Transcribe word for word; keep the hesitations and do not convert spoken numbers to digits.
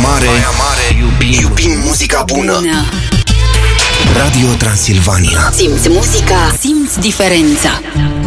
Mare, Baia Mare, iubim, iubim muzica bună. bună. Radio Transilvania. Simți muzica, simți diferența.